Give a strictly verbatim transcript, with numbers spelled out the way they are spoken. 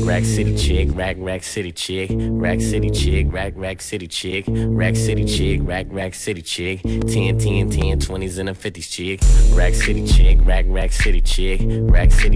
Rack City chick, rack, rack city chick, rack city chick, rack, rack city chick, rack city chick, rack, rack city chick, ten, ten, ten, twenties and a fifties chick, rack city chick, rack, rack city chick, rack city